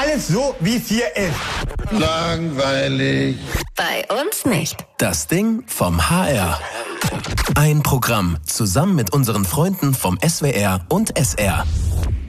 alles so, wie es hier ist. Langweilig. Bei uns nicht. Das Ding vom HR. Ein Programm zusammen mit unseren Freunden vom SWR und SR.